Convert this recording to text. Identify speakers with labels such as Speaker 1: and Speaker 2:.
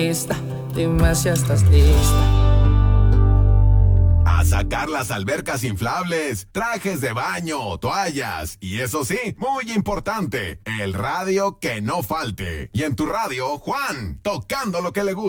Speaker 1: Lista, dime si estás lista.
Speaker 2: A sacar las albercas inflables, trajes de baño, toallas y eso sí, muy importante, el radio que no falte. Y en tu radio, Juan, tocando lo que le gusta.